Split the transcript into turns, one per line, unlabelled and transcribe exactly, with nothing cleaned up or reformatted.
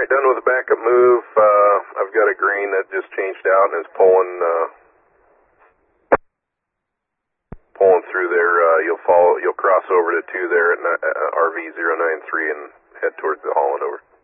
right, done with the backup move. Uh, I've got a grain that just changed out and is pulling, uh, pulling through there. Uh, you'll follow, you'll cross over to two there at uh, R V zero nine three and head towards the Holland over.